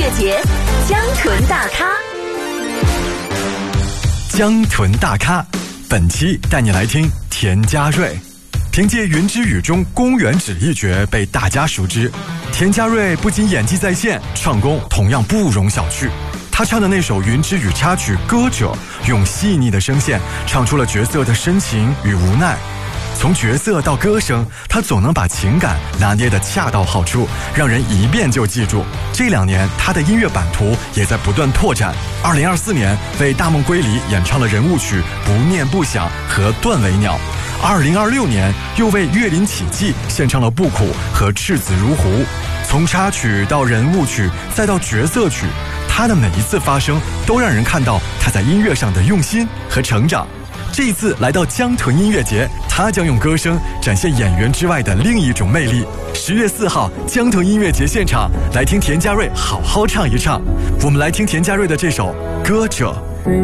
乐节，江豚大咖。 江豚大咖，本期带你来听田家瑞。凭借《云之羽》中公园指一角被大家熟知，田家瑞不仅演技在线，唱功同样不容小觑。他唱的那首《云之羽》插曲《歌者》，用细腻的声线唱出了角色的深情与无奈。从角色到歌声，他总能把情感拿捏得恰到好处，让人一遍就记住。这2年，他的音乐版图也在不断拓展。2024年为《大梦归离》演唱了人物曲《不念不想》和《断尾鸟》，2026年又为《岳林奇迹》献唱了《不苦》和《赤子如狐》。从插曲到人物曲，再到角色曲，他的每一次发声都让人看到他在音乐上的用心和成长。这一次来到江豚音乐节，他将用歌声展现演员之外的另一种魅力。10月4号，江豚音乐节现场，来听田家瑞好好唱一唱。我们来听田家瑞的这首《歌者》。